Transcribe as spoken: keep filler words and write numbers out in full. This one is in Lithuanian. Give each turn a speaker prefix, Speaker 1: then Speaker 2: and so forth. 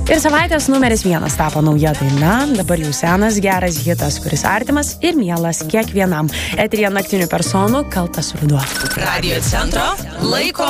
Speaker 1: Ir savaitės numeris vienas tapo nauja daina, dabar jau senas geras hitas, kuris artimas ir mielas kiekvienam. Eteryje naktinių personų kaltas ruduo.
Speaker 2: Radio centro laiko